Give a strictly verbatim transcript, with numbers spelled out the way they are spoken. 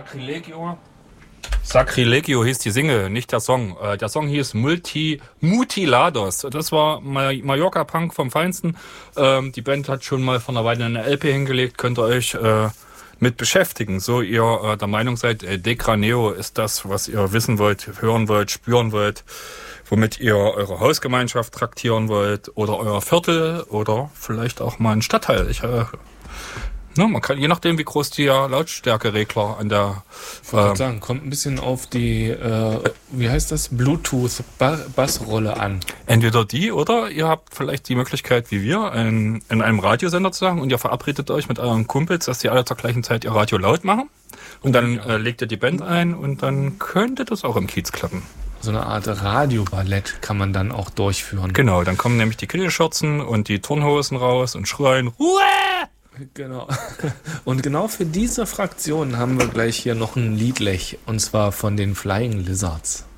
Sacrilegio. Sacrilegio hieß die Single, nicht der Song. Äh, der Song hieß Multi Mutilados. Das war Mallorca-Punk vom Feinsten. Ähm, die Band hat schon mal vor einer Weile eine L P hingelegt. Könnt ihr euch äh, mit beschäftigen. So ihr äh, der Meinung seid, äh, Decraneo ist das, was ihr wissen wollt, hören wollt, spüren wollt, womit ihr eure Hausgemeinschaft traktieren wollt oder euer Viertel oder vielleicht auch mal einen Stadtteil. Ich äh, Ne, man kann, je nachdem, wie groß der Lautstärkeregler an der... Ich wollte äh, sagen, kommt ein bisschen auf die, äh, wie heißt das, Bluetooth-Bassrolle an. Entweder die oder ihr habt vielleicht die Möglichkeit, wie wir, in, in einem Radiosender zu sagen und ihr verabredet euch mit euren Kumpels, dass die alle zur gleichen Zeit ihr Radio laut machen und dann äh, legt ihr die Band ein und dann könnte das auch im Kiez klappen. So eine Art Radioballett kann man dann auch durchführen. Genau, dann kommen nämlich die Kittelschürzen und die Turnhosen raus und schreien Ruhe! Genau. Und genau für diese Fraktion haben wir gleich hier noch ein Liedlech, und zwar von den Flying Lizards.